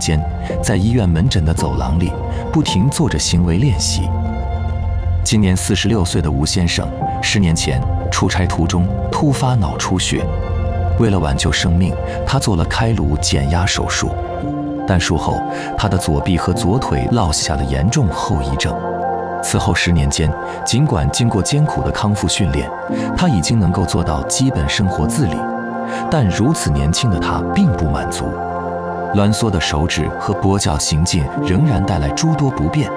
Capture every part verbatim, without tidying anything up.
间，在医院门诊的走廊里，不停做着行为练习。今年四十六岁的吴先生，十年前出差途中突发脑出血，为了挽救生命，他做了开颅减压手术，但术后他的左臂和左腿落下了严重后遗症。此后十年间，尽管经过艰苦的康复训练，他已经能够做到基本生活自理，但如此年轻的他并不满足，挛缩的手指和跛脚行进仍然带来诸多不便。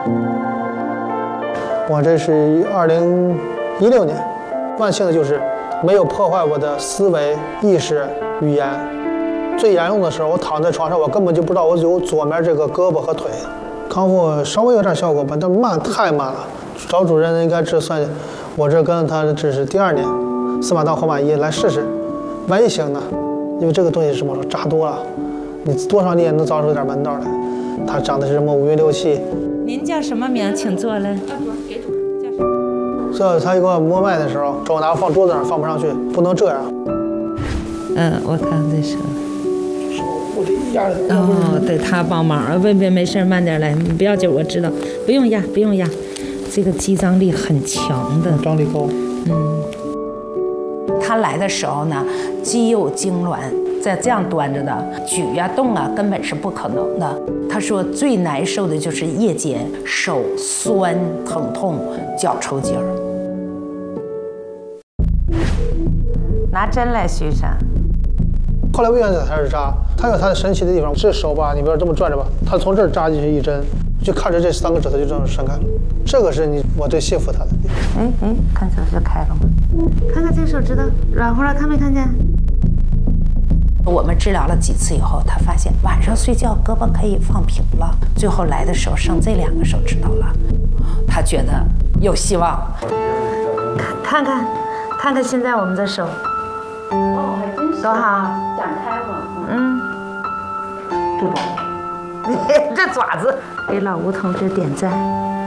我这是二零一六年，万幸的就是没有破坏我的思维、意识、语言。最严重的时候，我躺在床上，我根本就不知道我有左面这个胳膊和腿。康复稍微有点效果吧，但慢太慢了。找主任应该这算我这跟他这是第二年，司马当活马医来试试，万一行呢？因为这个东西是什么扎多了，你多少你也能造出点门道来。他长的是什么五运六气。 您叫什么名？请坐来。 这他给我摸脉的时候，手拿放桌子上放不上去，不能这样。 嗯，我看这手。 手我得压着。 哦，得他帮忙啊！别别，没事，慢点来，不要紧，我知道，不用压，不用压。这个肌张力很强的， 张力高。 嗯。他来的时候呢，肌肉痉挛，在这样端着的，举呀动啊，根本是不可能的。他说最难受的就是夜间手酸疼痛、脚抽筋儿。拿针来，徐生。 后来魏院长开始扎，他有他的神奇的地方，这手吧，你不要这么转着吧，他从这儿扎进去一针，就看着这三个指头就这样伸开了。这个是你我最信服他的地方。 哎哎，看手就开了吗？看看这手指头软乎了，看没看见？我们治疗了几次以后，他发现晚上睡觉胳膊可以放平了。最后来的时候剩这两个手指头了，他觉得有希望。看看，看看现在我们的手， 哦，还真是多好， 展开了。 嗯， 这爪子，这爪子，给老吴同志点赞。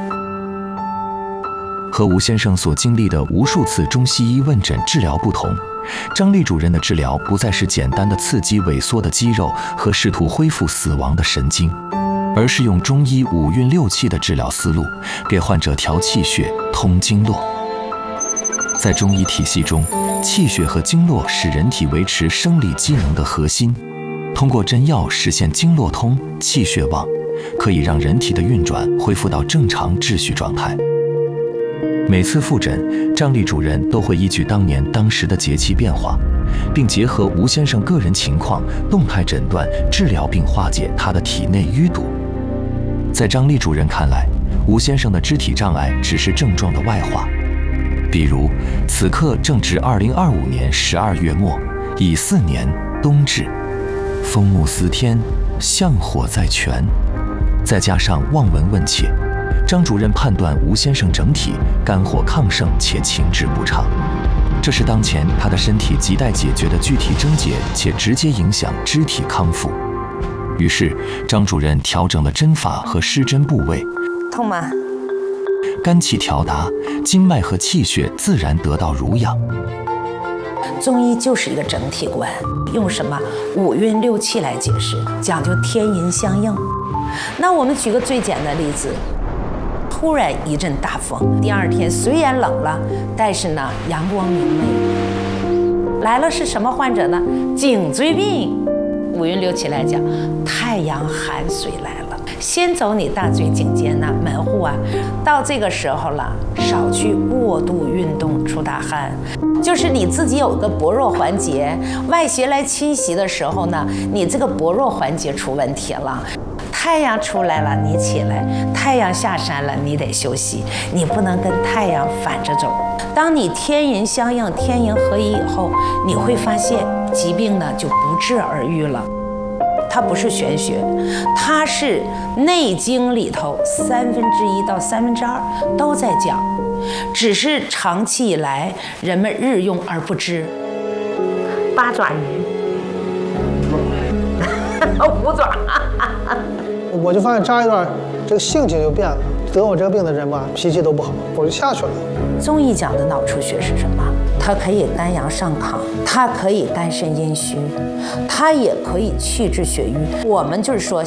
和吴先生所经历的无数次中西医问诊治疗不同，张丽主任的治疗不再是简单的刺激萎缩的肌肉和试图恢复死亡的神经，而是用中医五运六气的治疗思路，给患者调气血、通经络。在中医体系中，气血和经络是人体维持生理机能的核心，通过针药实现经络通、气血旺，可以让人体的运转恢复到正常秩序状态。每次复诊，张丽主任都会依据当年当时的节气变化，并结合吴先生个人情况，动态诊断、治疗并化解他的体内淤堵。在张丽主任看来，吴先生的肢体障碍只是症状的外化。比如，此刻正值二零二五年十二月末，乙巳年冬至，风木司天，相火在泉，再加上望闻问切，张主任判断吴先生整体肝火亢盛且情志不畅，这是当前他的身体亟待解决的具体症结，且直接影响肢体康复。于是，张主任调整了针法和施针部位， 痛吗？ 肝气调达，经脉和气血自然得到濡养。 中医就是一个整体观，用什么五运六气来解释，讲究天阴相应。那我们举个最简单的例子，突然一阵大风，第二天虽然冷了，但是呢阳光明媚。来了是什么患者呢？颈椎病。五运六气来讲，太阳寒水来了，先走你大椎颈间呐、门户啊，到这个时候了，少去过度运动出大汗，就是你自己有个薄弱环节，外邪来侵袭的时候呢，你这个薄弱环节出问题了。太阳出来了，你起来；太阳下山了，你得休息。你不能跟太阳反着走。当你天阴相应、天阴合一以后，你会发现疾病呢就不治而愈了。它不是玄学，它是《内经》里头三分之一到三分之二都在讲，只是长期以来人们日用而不知。八爪鱼，五爪。 我就发现扎一段，这个性情就变了。得我这个病的人吧，脾气都不好，我就下去了。 中医讲的脑出血是什么？它可以肝阳上亢，它可以肝肾阴虚，它也可以气滞血瘀。我们就是说，